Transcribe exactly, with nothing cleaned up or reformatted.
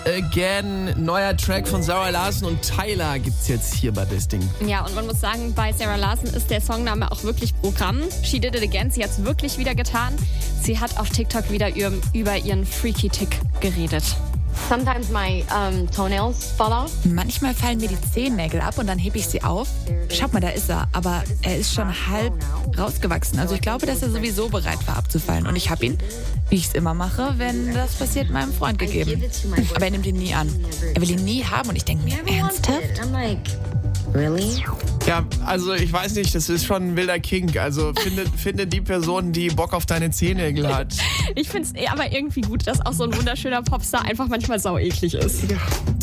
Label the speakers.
Speaker 1: Again, neuer Track von Sarah Larson und Tyler gibt's jetzt hier bei das Ding.
Speaker 2: Ja, und man muss sagen, bei Sarah Larson ist der Songname auch wirklich Programm. She did it again, sie hat's wirklich wieder getan. Sie hat auf TikTok wieder über ihren Freaky-Tick geredet.
Speaker 3: Sometimes my um, toenails fall off.
Speaker 4: Manchmal fallen mir die Zehennägel ab und dann hebe ich sie auf. Schaut mal, da ist er. Aber er ist schon halb rausgewachsen. Also ich glaube, dass er sowieso bereit war abzufallen. Und ich habe ihn, wie ich es immer mache, wenn das passiert, meinem Freund gegeben. Aber er nimmt ihn nie an. Er will ihn nie haben und ich denke mir, ernsthaft?
Speaker 3: Really?
Speaker 1: Ja, also ich weiß nicht, das ist schon ein wilder Kink. Also finde, finde die Person, die Bock auf deine Zehennägel hat.
Speaker 2: Ich finde es aber irgendwie gut, dass auch so ein wunderschöner Popstar einfach manchmal sau eklig ist.
Speaker 1: Ja.